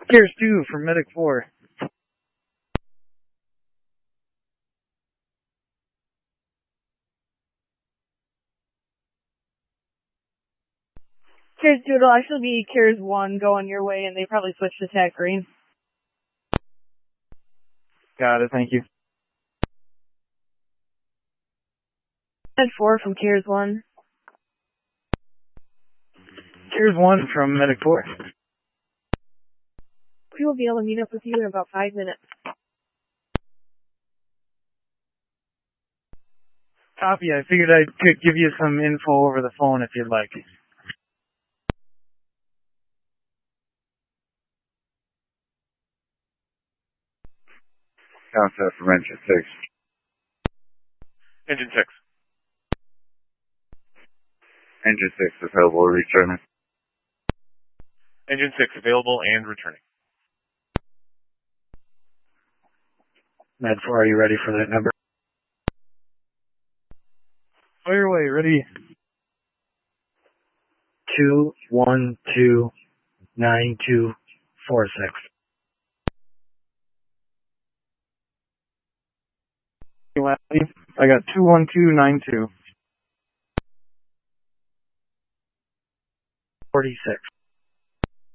Gears 2 from Medic 4. Gears 2, it'll actually be Gears 1 going your way, and they probably switched to TAC green. Got it, thank you. Med 4 from Gears 1. Gears 1 from Medic 4. We will be able to meet up with you in about 5 minutes. Copy, I figured I could give you some info over the phone if you'd like. Contact from Engine 6. Engine 6. Engine 6 available, returning. Engine 6 available and returning. Med 4, are you ready for that number? Fire away, ready. 2129246. I got 21292. 46.